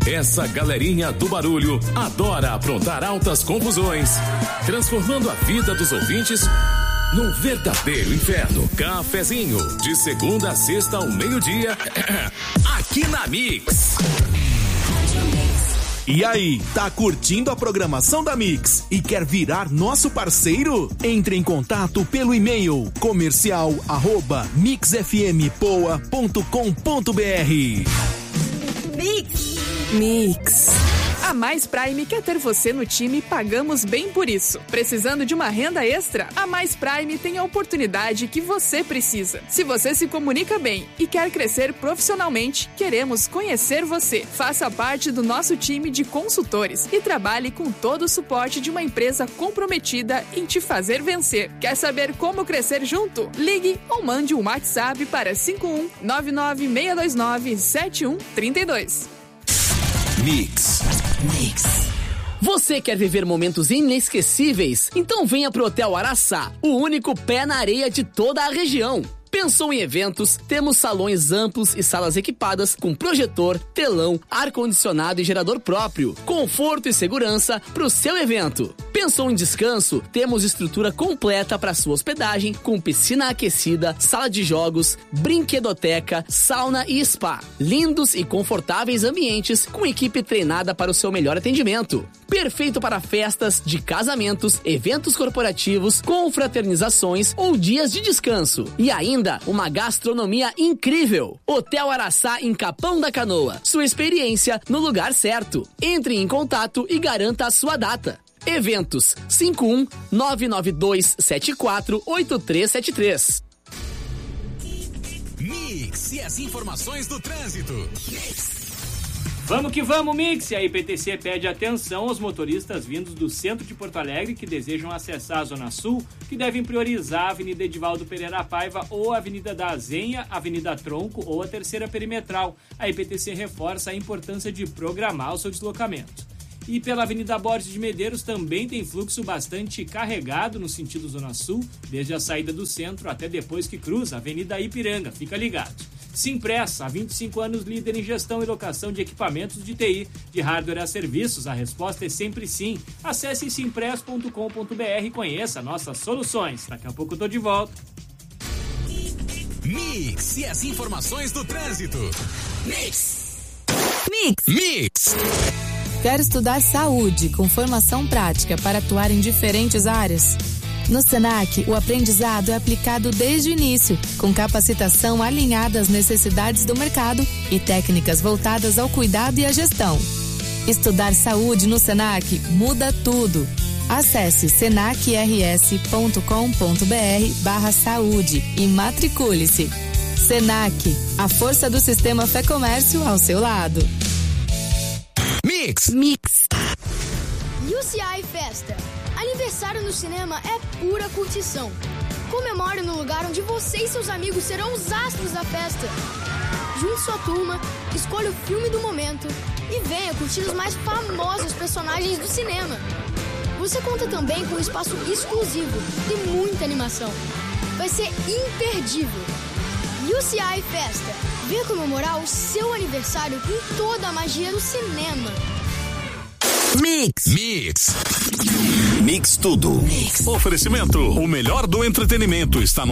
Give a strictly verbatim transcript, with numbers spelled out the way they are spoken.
Essa galerinha do barulho adora aprontar altas confusões, transformando a vida dos ouvintes num verdadeiro inferno. Cafezinho, de segunda a sexta ao meio-dia, aqui na Mix. E aí, tá curtindo a programação da Mix e quer virar nosso parceiro? Entre em contato pelo e-mail comercial arroba mixfmpoa ponto com ponto br. Mix. Mix. A Mais Prime quer ter você no time e pagamos bem por isso. Precisando de uma renda extra? A Mais Prime tem a oportunidade que você precisa. Se você se comunica bem e quer crescer profissionalmente, queremos conhecer você. Faça parte do nosso time de consultores e trabalhe com todo o suporte de uma empresa comprometida em te fazer vencer. Quer saber como crescer junto? Ligue ou mande um WhatsApp para cinco um nove nove seis dois nove sete um três dois. Mix. Mix. Você quer viver momentos inesquecíveis? Então venha pro Hotel Araçá, o único pé na areia de toda a região. Pensou em eventos? Temos salões amplos e salas equipadas com projetor, telão, ar-condicionado e gerador próprio. Conforto e segurança para o seu evento. Pensou em descanso? Temos estrutura completa para sua hospedagem com piscina aquecida, sala de jogos, brinquedoteca, sauna e spa. Lindos e confortáveis ambientes com equipe treinada para o seu melhor atendimento. Perfeito para festas de casamentos, eventos corporativos, confraternizações ou dias de descanso. E ainda uma gastronomia incrível. Hotel Araçá em Capão da Canoa. Sua experiência no lugar certo. Entre em contato e garanta a sua data. Eventos cinco um nove nove dois sete quatro oito três sete três. Mix e as informações do trânsito. Vamos que vamos, Mix! A I P T C pede atenção aos motoristas vindos do centro de Porto Alegre que desejam acessar a Zona Sul, que devem priorizar a Avenida Edivaldo Pereira Paiva ou a Avenida da Azenha, Avenida Tronco ou a Terceira Perimetral. A I P T C reforça a importância de programar o seu deslocamento. E pela Avenida Borges de Medeiros também tem fluxo bastante carregado no sentido Zona Sul, desde a saída do centro até depois que cruza a Avenida Ipiranga. Fica ligado. Simpressa, há vinte e cinco anos líder em gestão e locação de equipamentos de T I, de hardware a serviços. A resposta é sempre sim. Acesse simpress ponto com ponto br e conheça nossas soluções. Daqui a pouco eu tô de volta. Mix e as informações do trânsito. Mix. Mix. Mix. Quer estudar saúde com formação prática para atuar em diferentes áreas? No Senac, o aprendizado é aplicado desde o início, com capacitação alinhada às necessidades do mercado e técnicas voltadas ao cuidado e à gestão. Estudar saúde no Senac muda tudo. Acesse senacrs ponto com ponto br barra saúde e matricule-se. Senac, a força do sistema Fé Comércio ao seu lado. Mix. Mix. U C I Festa. Aniversário no cinema é pura curtição. Comemore no lugar onde você e seus amigos serão os astros da festa. Junte sua turma, escolha o filme do momento e venha curtir os mais famosos personagens do cinema. Você conta também com um espaço exclusivo e muita animação. Vai ser imperdível. U C I Festa. Venha comemorar o seu aniversário com toda a magia do cinema. Mix. Mix. Mix tudo. Mix. Oferecimento. O melhor do entretenimento está no